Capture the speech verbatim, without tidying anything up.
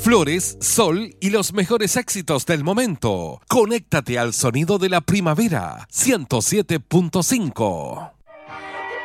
Flores, sol y los mejores éxitos del momento. Conéctate al sonido de la primavera. ciento siete punto cinco.